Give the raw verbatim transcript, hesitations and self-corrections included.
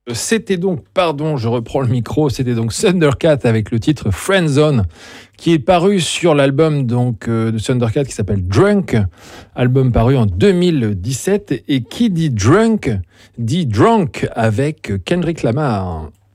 C'était donc, pardon, je reprends le micro, c'était donc Thundercat avec le titre Friendzone qui est paru sur l'album donc euh, de Thundercat qui s'appelle Drunk, album paru en deux mille dix-sept, et qui dit drunk dit drunk avec Kendrick Lamar.